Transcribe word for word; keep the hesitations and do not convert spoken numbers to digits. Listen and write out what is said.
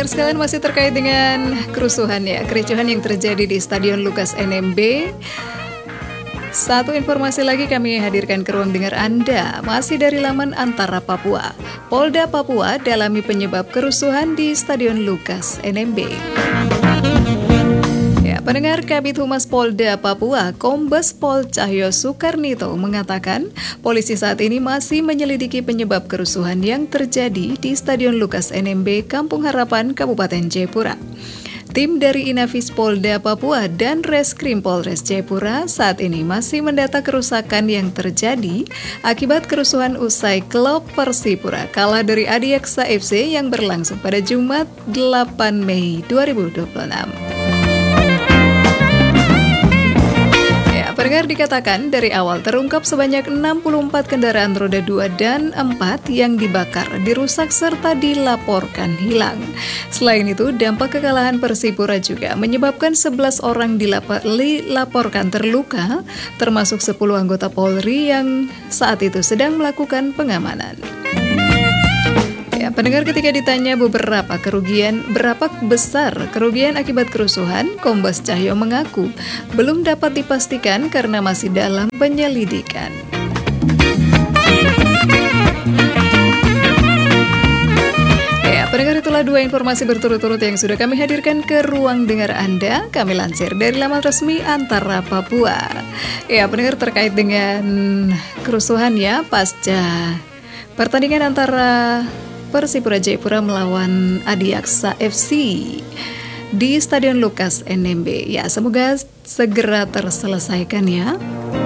pendengar sekalian, masih terkait dengan kerusuhan ya, kericuhan yang terjadi di Stadion Lukas N M B. Satu informasi lagi kami hadirkan ke ruang dengar Anda, masih dari laman Antara Papua. Polda Papua dalami penyebab kerusuhan di Stadion Lukas N M B. Ya, pendengar, Kabid Humas Polda Papua, Kombes Pol Cahyo Soekarnito mengatakan, polisi saat ini masih menyelidiki penyebab kerusuhan yang terjadi di Stadion Lukas N M B Kampung Harapan, Kabupaten Jayapura. Tim dari Inafis Polda Papua dan Reskrim Polres Jayapura saat ini masih mendata kerusakan yang terjadi akibat kerusuhan usai klub Persipura kalah dari Adiaksa F C yang berlangsung pada Jumat delapan Mei dua ribu dua puluh enam. Pendengar, dikatakan dari awal terungkap sebanyak enam puluh empat kendaraan roda dua dan empat yang dibakar, dirusak serta dilaporkan hilang. Selain itu, dampak kekalahan Persipura juga menyebabkan sebelas orang dilaporkan terluka, termasuk sepuluh anggota Polri yang saat itu sedang melakukan pengamanan. Ya, pendengar, ketika ditanya beberapa kerugian, berapa besar kerugian akibat kerusuhan, Kombes Cahyo mengaku belum dapat dipastikan karena masih dalam penyelidikan. Ya, pendengar, itulah dua informasi berturut-turut yang sudah kami hadirkan ke ruang dengar Anda. Kami lansir dari laman resmi Antara Papua. Ya, pendengar, terkait dengan kerusuhan ya pasca pertandingan antara Persipura Jayapura melawan Adiaksa F C di Stadion Lukas N M B. Ya, semoga segera terselesaikan ya.